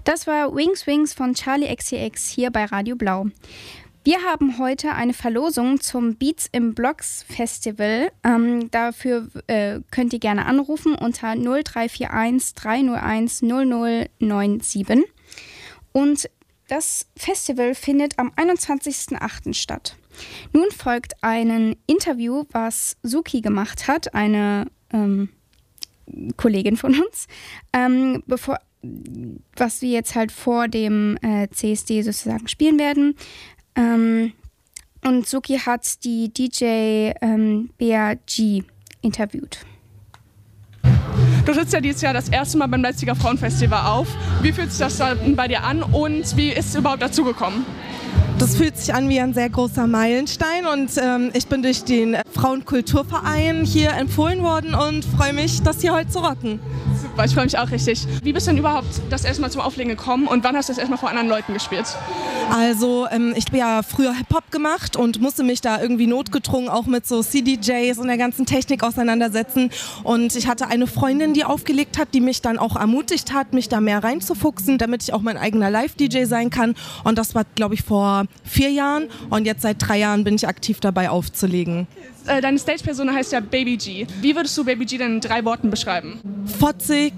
Das war Wings Wings von Charli XCX hier bei Radio Blau. Wir haben heute eine Verlosung zum Beats im Blocks Festival. Dafür könnt ihr gerne anrufen unter 0341 301 0097. Und das Festival findet am 21.08. statt. Nun folgt ein Interview, was Suki gemacht hat, eine Kollegin von uns, was wir jetzt halt vor dem CSD sozusagen spielen werden. Und Suki hat die DJ Bea G interviewt. Du trittst ja dieses Jahr das erste Mal beim Leipziger Frauenfestival auf. Wie fühlt sich das dann bei dir an und wie ist es überhaupt dazu gekommen? Das fühlt sich an wie ein sehr großer Meilenstein und ich bin durch den Frauenkulturverein hier empfohlen worden und freue mich, das hier heute zu rocken. Super, ich freue mich auch richtig. Wie bist du denn überhaupt das erste Mal zum Auflegen gekommen und wann hast du das erste Mal vor anderen Leuten gespielt? Also ich habe ja früher Hip-Hop gemacht und musste mich da irgendwie notgedrungen auch mit so CDJs und der ganzen Technik auseinandersetzen. Und ich hatte eine Freundin, die aufgelegt hat, die mich dann auch ermutigt hat, mich da mehr reinzufuchsen, damit ich auch mein eigener Live-DJ sein kann. Und das war, glaube ich, vor 4 Jahren und jetzt seit 3 Jahren bin ich aktiv dabei aufzulegen. Deine Stage-Persona heißt ja Baby G. Wie würdest du Baby G denn in 3 Worten beschreiben? Fotzig,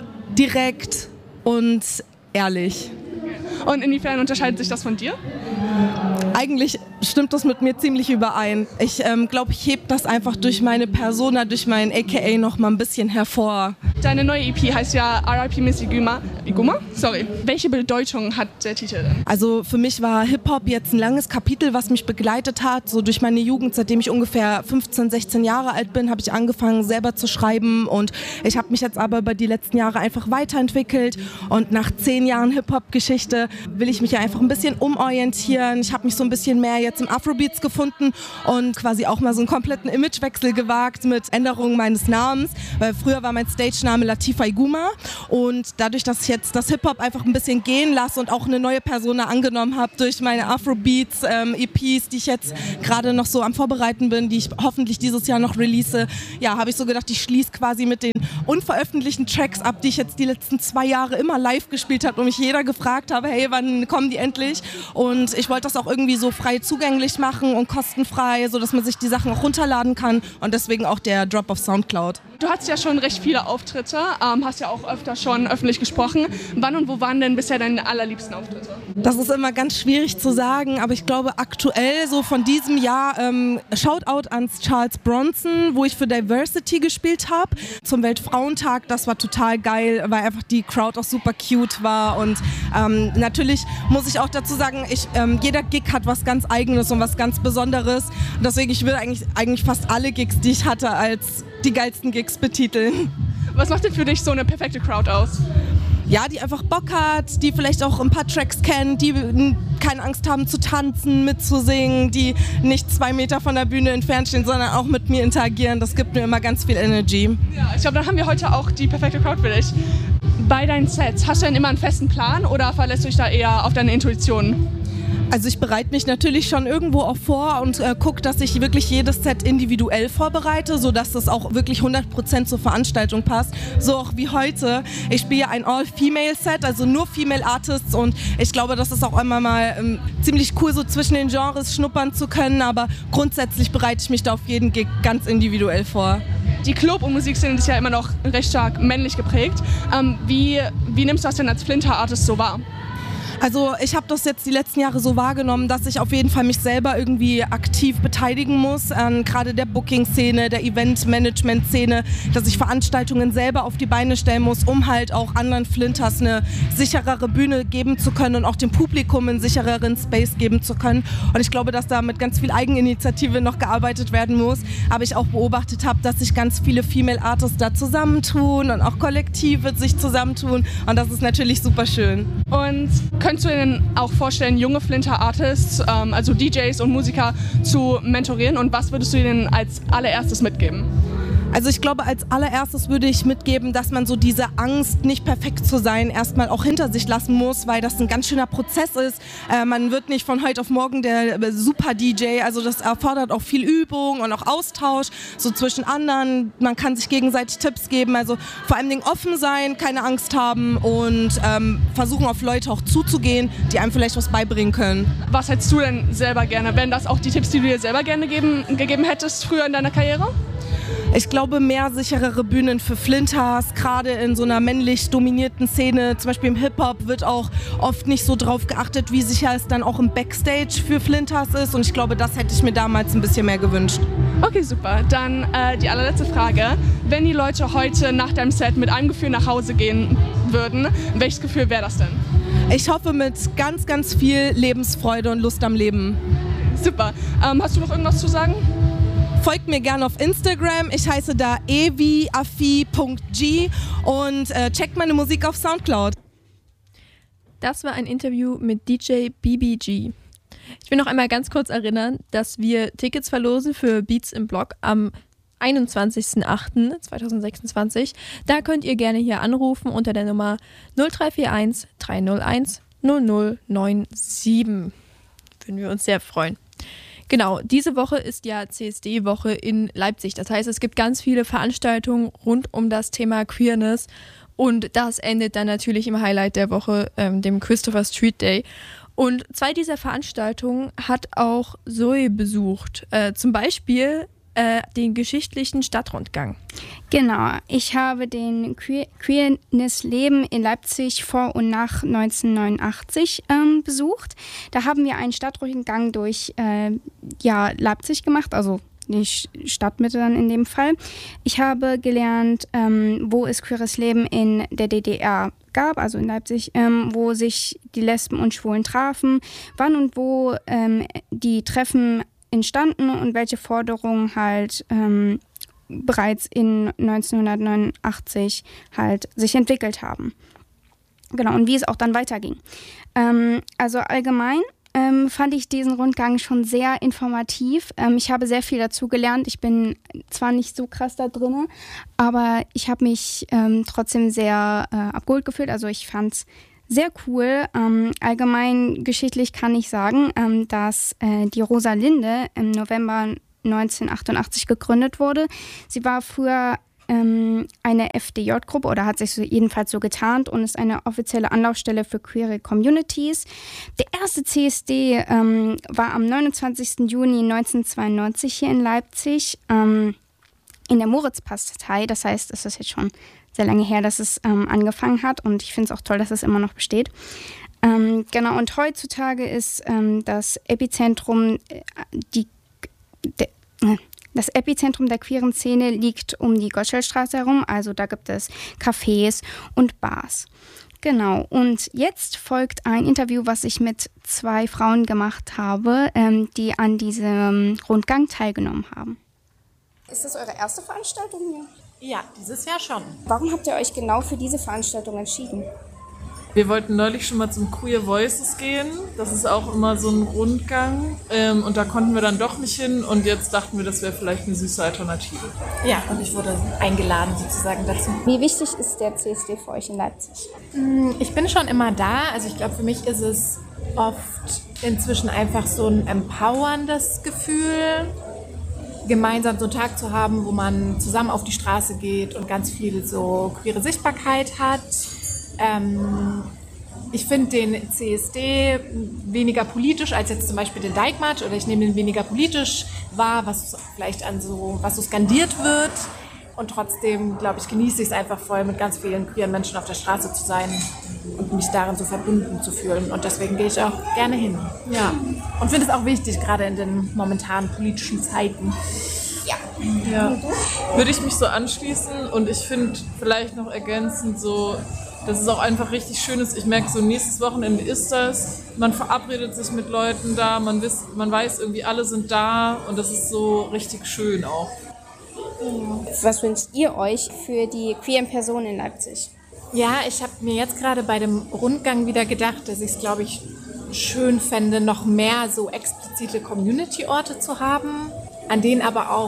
direkt und ehrlich. Und inwiefern unterscheidet sich das von dir? Eigentlich stimmt das mit mir ziemlich überein. Ich glaube, ich hebe das einfach durch meine Persona, durch mein AKA noch mal ein bisschen hervor. Deine neue EP heißt ja R.I.P. Miss Iguma. Sorry. Welche Bedeutung hat der Titel denn? Also für mich war Hip-Hop jetzt ein langes Kapitel, was mich begleitet hat. So durch meine Jugend, seitdem ich ungefähr 15, 16 Jahre alt bin, habe ich angefangen selber zu schreiben. Und ich habe mich jetzt aber über die letzten Jahre einfach weiterentwickelt. Und nach 10 Jahren Hip-Hop-Geschichte will ich mich ja einfach ein bisschen umorientieren. Ich habe mich so ein bisschen mehr jetzt im Afrobeats gefunden und quasi auch mal so einen kompletten Imagewechsel gewagt mit Änderungen meines Namens. Weil früher war mein Stage-Name Latifa Iguma und dadurch, dass ich jetzt das Hip-Hop einfach ein bisschen gehen lasse und auch eine neue Persona angenommen habe durch meine Afrobeats, EPs, die ich jetzt gerade noch so am Vorbereiten bin, die ich hoffentlich dieses Jahr noch release, ja, habe ich so gedacht, ich schließe quasi mit den unveröffentlichten Tracks ab, die ich jetzt die letzten 2 Jahre immer live gespielt habe und mich jeder gefragt habe, hey, wann kommen die endlich? Und ich wollte das auch irgendwie so frei zugänglich machen und kostenfrei, sodass man sich die Sachen auch runterladen kann und deswegen auch der Drop auf Soundcloud. Du hattest ja schon recht viele Auftritte, hast ja auch öfter schon öffentlich gesprochen. Wann und wo waren denn bisher deine allerliebsten Auftritte? Das ist immer ganz schwierig zu sagen, aber ich glaube aktuell so von diesem Jahr Shoutout an Charles Bronson, wo ich für Diversity gespielt habe, zum Weltfrauentag. Das war total geil, weil einfach die Crowd auch super cute war und natürlich muss ich auch dazu sagen, jeder Gig hat was ganz Eigenes und was ganz Besonderes. Deswegen, ich will eigentlich fast alle Gigs, die ich hatte, als die geilsten Gigs betiteln. Was macht denn für dich so eine perfekte Crowd aus? Ja, die einfach Bock hat, die vielleicht auch ein paar Tracks kennt, die keine Angst haben zu tanzen, mitzusingen, die nicht 2 Meter von der Bühne entfernt stehen, sondern auch mit mir interagieren. Das gibt mir immer ganz viel Energy. Ja, ich glaube, dann haben wir heute auch die perfekte Crowd für dich. Bei deinen Sets, hast du denn immer einen festen Plan oder verlässt du dich da eher auf deine Intuition? Also ich bereite mich natürlich schon irgendwo auch vor und gucke, dass ich wirklich jedes Set individuell vorbereite, sodass das auch wirklich 100% zur Veranstaltung passt. So auch wie heute. Ich spiele ein All-Female-Set, also nur Female Artists und ich glaube, das ist auch immer mal ziemlich cool, so zwischen den Genres schnuppern zu können, aber grundsätzlich bereite ich mich da auf jeden Gig ganz individuell vor. Die Club- und Musikszene ist ja immer noch recht stark männlich geprägt. Wie nimmst du das denn als Flinter-Artist so wahr? Also ich habe das jetzt die letzten Jahre so wahrgenommen, dass ich auf jeden Fall mich selber irgendwie aktiv beteiligen muss, gerade der Booking-Szene, der Event-Management-Szene, dass ich Veranstaltungen selber auf die Beine stellen muss, um halt auch anderen Flinters eine sicherere Bühne geben zu können und auch dem Publikum einen sichereren Space geben zu können. Und ich glaube, dass da mit ganz viel Eigeninitiative noch gearbeitet werden muss. Aber ich auch beobachtet habe, dass sich ganz viele Female Artists da zusammentun und auch Kollektive sich zusammentun. Und das ist natürlich super schön. Und könntest du dir denn auch vorstellen, junge Flinter-Artists, also DJs und Musiker, zu mentorieren? Und was würdest du ihnen als allererstes mitgeben? Also ich glaube, als allererstes würde ich mitgeben, dass man so diese Angst, nicht perfekt zu sein, erstmal auch hinter sich lassen muss, weil das ein ganz schöner Prozess ist. Man wird nicht von heute auf morgen der Super-DJ, also das erfordert auch viel Übung und auch Austausch, so zwischen anderen. Man kann sich gegenseitig Tipps geben, also vor allem offen sein, keine Angst haben und versuchen auf Leute auch zuzugehen, die einem vielleicht was beibringen können. Was hättest du denn selber gerne? Wären das auch die Tipps, die du dir selber gerne gegeben hättest früher in deiner Karriere? Ich glaube, mehr sicherere Bühnen für Flinters, gerade in so einer männlich dominierten Szene, zum Beispiel im Hip-Hop, wird auch oft nicht so drauf geachtet, wie sicher es dann auch im Backstage für Flinters ist. Und ich glaube, das hätte ich mir damals ein bisschen mehr gewünscht. Okay, super. Dann die allerletzte Frage. Wenn die Leute heute nach deinem Set mit einem Gefühl nach Hause gehen würden, welches Gefühl wäre das denn? Ich hoffe mit ganz, ganz viel Lebensfreude und Lust am Leben. Super. Hast du noch irgendwas zu sagen? Folgt mir gerne auf Instagram, ich heiße da ewiafi.g und checkt meine Musik auf Soundcloud. Das war ein Interview mit DJ BBG. Ich will noch einmal ganz kurz erinnern, dass wir Tickets verlosen für Beats im Block am 21.08.2026. Da könnt ihr gerne hier anrufen unter der Nummer 0341 301 0097. Würden wir uns sehr freuen. Genau, diese Woche ist ja CSD-Woche in Leipzig. Das heißt, es gibt ganz viele Veranstaltungen rund um das Thema Queerness. Und das endet dann natürlich im Highlight der Woche, dem Christopher Street Day. Und 2 dieser Veranstaltungen hat auch Zoe besucht. Zum Beispiel den geschichtlichen Stadtrundgang. Genau, ich habe den Queerness-Leben in Leipzig vor und nach 1989 besucht. Da haben wir einen Stadtrundgang durch Leipzig gemacht, also die Stadtmitte dann in dem Fall. Ich habe gelernt, wo es queeres Leben in der DDR gab, also in Leipzig, wo sich die Lesben und Schwulen trafen, wann und wo die Treffen entstanden und welche Forderungen halt bereits in 1989 halt sich entwickelt haben. Genau, und wie es auch dann weiterging. Also allgemein fand ich diesen Rundgang schon sehr informativ. Ich habe sehr viel dazu gelernt. Ich bin zwar nicht so krass da drin, aber ich habe mich trotzdem sehr abgeholt gefühlt. Also ich fand es sehr cool. Allgemein geschichtlich kann ich sagen, dass die Rosalinde im November 1988 gegründet wurde. Sie war früher eine FDJ-Gruppe oder hat sich so jedenfalls so getarnt und ist eine offizielle Anlaufstelle für queere Communities. Der erste CSD war am 29. Juni 1992 hier in Leipzig in der Moritzpastei. Das heißt, es ist jetzt schon sehr lange her, dass es angefangen hat und ich finde es auch toll, dass es immer noch besteht. Genau, und heutzutage ist das Epizentrum das Epizentrum der queeren Szene liegt um die Gottschalkstraße herum, also da gibt es Cafés und Bars. Genau, und jetzt folgt ein Interview, was ich mit 2 Frauen gemacht habe, die an diesem Rundgang teilgenommen haben. Ist das eure erste Veranstaltung hier? Ja, dieses Jahr schon. Warum habt ihr euch genau für diese Veranstaltung entschieden? Wir wollten neulich schon mal zum Queer Voices gehen. Das ist auch immer so ein Rundgang. Und da konnten wir dann doch nicht hin. Und jetzt dachten wir, das wäre vielleicht eine süße Alternative. Ja, und ich wurde eingeladen sozusagen dazu. Wie wichtig ist der CSD für euch in Leipzig? Ich bin schon immer da. Also ich glaube, für mich ist es oft inzwischen einfach so ein empowerndes Gefühl, gemeinsam so einen Tag zu haben, wo man zusammen auf die Straße geht und ganz viel so queere Sichtbarkeit hat. Ich finde den CSD weniger politisch als jetzt zum Beispiel den Dijkmarsch, oder ich nehme den weniger politisch wahr, was vielleicht was so skandiert wird. Und trotzdem, glaube ich, genieße ich es einfach voll, mit ganz vielen queeren Menschen auf der Straße zu sein und mich darin so verbunden zu fühlen. Und deswegen gehe ich auch gerne hin. Ja. Und finde es auch wichtig, gerade in den momentanen politischen Zeiten. Ja. Würde ich mich so anschließen und ich finde vielleicht noch ergänzend so, dass es auch einfach richtig schön ist. Ich merke so, nächstes Wochenende ist das. Man verabredet sich mit Leuten da, man weiß irgendwie, alle sind da und das ist so richtig schön auch. Was wünscht ihr euch für die queeren Personen in Leipzig? Ja, ich habe mir jetzt gerade bei dem Rundgang wieder gedacht, dass ich es, glaube ich, schön fände, noch mehr so explizite Community-Orte zu haben, an denen aber auch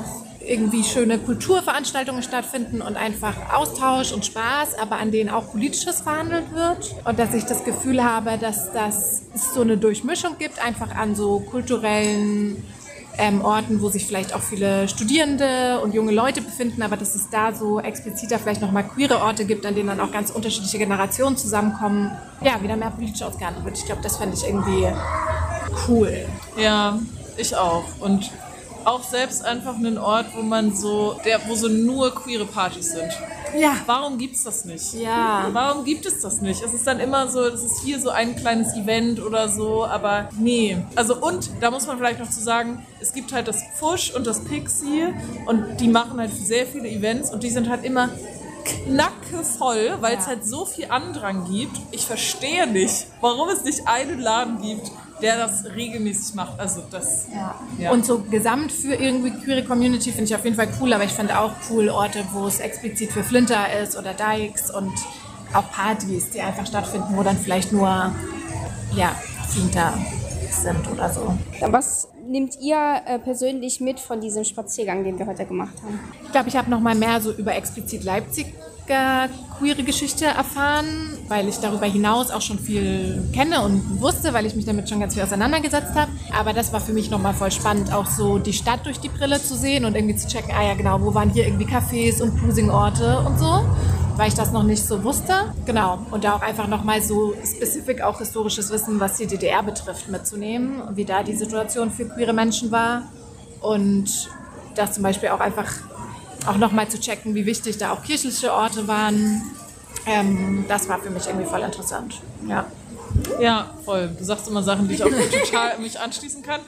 irgendwie schöne Kulturveranstaltungen stattfinden und einfach Austausch und Spaß, aber an denen auch Politisches verhandelt wird. Und dass ich das Gefühl habe, dass es so eine Durchmischung gibt, einfach an so kulturellen Orten, wo sich vielleicht auch viele Studierende und junge Leute befinden, aber dass es da so expliziter vielleicht nochmal queere Orte gibt, an denen dann auch ganz unterschiedliche Generationen zusammenkommen, ja, wieder mehr politisch ausgehandelt wird. Ich glaube, das fände ich irgendwie cool. Ja, ich auch. Und auch selbst einfach einen Ort, wo so nur queere Partys sind. Ja. Warum gibt's das nicht? Ja. Warum gibt es das nicht? Es ist dann immer so, es ist hier so ein kleines Event oder so, aber nee. Also und, da muss man vielleicht noch zu sagen, es gibt halt das Pfusch und das Pixie und die machen halt sehr viele Events und die sind halt immer knackevoll, weil es halt so viel Andrang gibt. Ich verstehe nicht, warum es nicht einen Laden gibt, der das regelmäßig macht. Also das. Ja. Und so gesamt für irgendwie queere Community finde ich auf jeden Fall cool, aber ich finde auch cool Orte, wo es explizit für Flinter ist oder Dykes und auch Partys, die einfach stattfinden, wo dann vielleicht nur Flinter sind oder so. Was nehmt ihr persönlich mit von diesem Spaziergang, den wir heute gemacht haben? Ich glaube, ich habe noch mal mehr so über explizit Leipziger queere Geschichte erfahren, weil ich darüber hinaus auch schon viel kenne und wusste, weil ich mich damit schon ganz viel auseinandergesetzt habe. Aber das war für mich noch mal voll spannend, auch so die Stadt durch die Brille zu sehen und irgendwie zu checken, genau, wo waren hier irgendwie Cafés und Cruising-Orte und so, weil ich das noch nicht so wusste. Genau, und da auch einfach noch mal so spezifisch auch historisches Wissen, was die DDR betrifft, mitzunehmen, wie da die Situation für queere Menschen war und das zum Beispiel auch einfach auch nochmal zu checken, wie wichtig da auch kirchliche Orte waren. Das war für mich irgendwie voll interessant. Ja. Ja, voll. Du sagst immer Sachen, die ich auch total mich anschließen kann.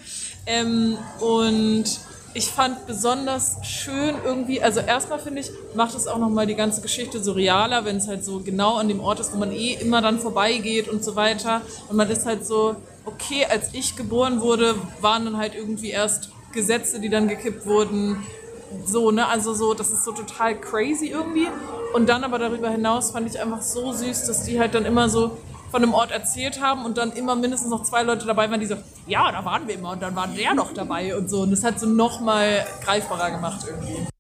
Und ich fand besonders schön irgendwie, also erstmal finde ich, macht es auch nochmal die ganze Geschichte so realer, wenn es halt so genau an dem Ort ist, wo man immer dann vorbeigeht und so weiter. Und man ist halt so, okay, als ich geboren wurde, waren dann halt irgendwie erst Gesetze, die dann gekippt wurden. So, ne, also so, das ist so total crazy irgendwie. Und dann aber darüber hinaus fand ich einfach so süß, dass die halt dann immer so von einem Ort erzählt haben und dann immer mindestens noch 2 Leute dabei waren, die so, ja, da waren wir immer und dann war der noch dabei und so. Und das hat so nochmal greifbarer gemacht irgendwie.